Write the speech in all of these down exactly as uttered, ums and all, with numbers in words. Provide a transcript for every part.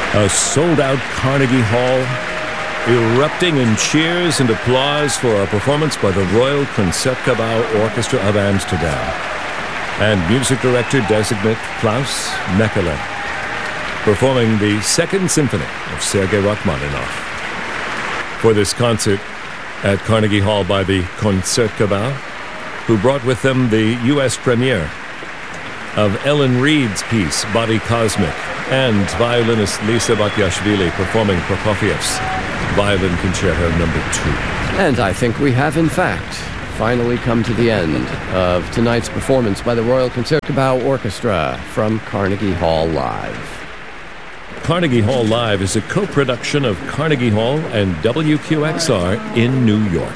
A sold-out Carnegie Hall, erupting in cheers and applause for a performance by the Royal Concertgebouw Orchestra of Amsterdam and music director designate Klaus Mechelen, performing the Second Symphony of Sergei Rachmaninoff. For this concert at Carnegie Hall by the Concertgebouw, who brought with them the U S premiere of Ellen Reid's piece, Body Cosmic, and violinist Lisa Batyashvili performing Prokofiev's Violin Concerto Number Two. And I think we have, in fact, finally come to the end of tonight's performance by the Royal Concertgebouw Orchestra from Carnegie Hall Live. Carnegie Hall Live is a co-production of Carnegie Hall and W Q X R in New York.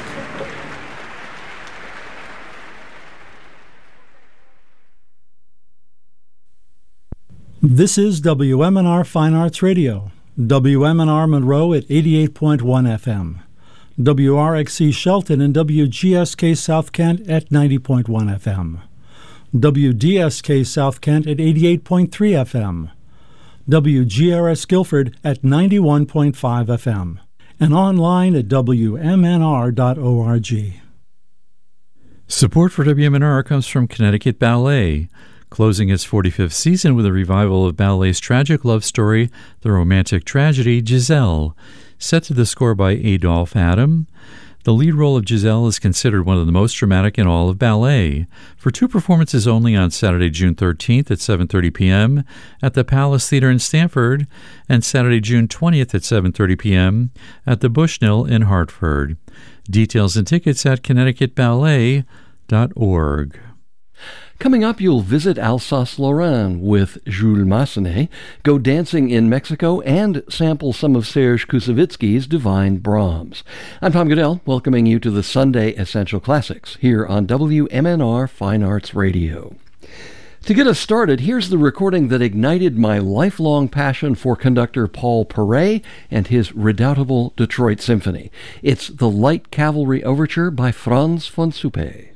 This is W M N R Fine Arts Radio, W M N R Monroe at eighty-eight point one F M, W R X C Shelton and W G S K South Kent at ninety point one F M, W D S K South Kent at eighty-eight point three F M, W G R S Guilford at ninety-one point five F M, and online at W M N R dot org. Support for W M N R comes from Connecticut Ballet, closing its forty-fifth season with a revival of ballet's tragic love story, the romantic tragedy Giselle, set to the score by Adolphe Adam. The lead role of Giselle is considered one of the most dramatic in all of ballet. For two performances only on Saturday, June thirteenth at seven thirty p.m. at the Palace Theater in Stamford, and Saturday, June twentieth at seven thirty p.m. at the Bushnell in Hartford. Details and tickets at connecticut ballet dot org. Coming up, you'll visit Alsace-Lorraine with Jules Massenet, go dancing in Mexico, and sample some of Serge Koussevitzky's Divine Brahms. I'm Tom Goodell, welcoming you to the Sunday Essential Classics here on W M N R Fine Arts Radio. To get us started, here's the recording that ignited my lifelong passion for conductor Paul Paray and his redoubtable Detroit Symphony. It's the Light Cavalry Overture by Franz von Suppe.